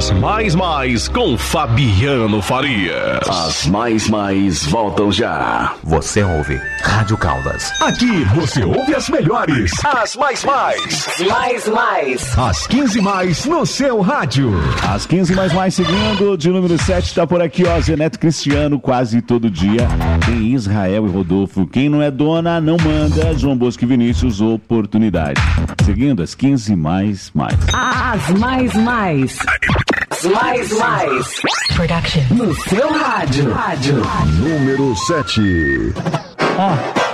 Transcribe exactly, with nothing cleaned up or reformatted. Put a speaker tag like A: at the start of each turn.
A: As Mais Mais com Fabiano Farias.
B: As Mais Mais voltam já.
C: Você ouve Rádio Caldas.
D: Aqui você ouve as melhores.
A: As Mais Mais.
E: Mais Mais.
D: As quinze mais no seu rádio.
F: As quinze mais mais seguindo, de número sete tá por aqui, ó, Zeneto Cristiano, quase todo dia. Tem Israel e Rodolfo. Quem não é dona, não manda. João Bosco e Vinícius, oportunidade. Seguindo, as quinze mais mais.
E: As Mais Mais. As Mais Mais. Production. No seu rádio. Rádio.
D: Número sete.
F: Ó.